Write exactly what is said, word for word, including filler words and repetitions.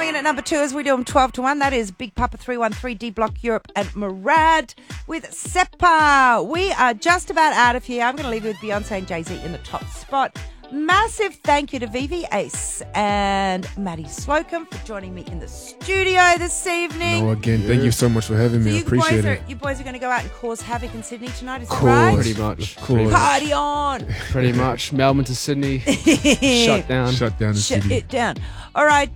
Coming in at number two as we do them twelve to one, that is Big Papa three one three, D Block Europe and Murad with Seppa. We are just about out of here. I'm going to leave you with Beyonce and Jay-Z in the top spot. Massive thank you to Vivi Ace and Maddie Slocum for joining me in the studio this evening. No, again, thank you so much for having so me. I you appreciate boys are, it. You boys are going to go out and cause havoc in Sydney tonight, is that Cool. right? Pretty much. Cool. Party on! Pretty much. Melbourne to Sydney. Shut down. Shut down the Shut city. it down. All right.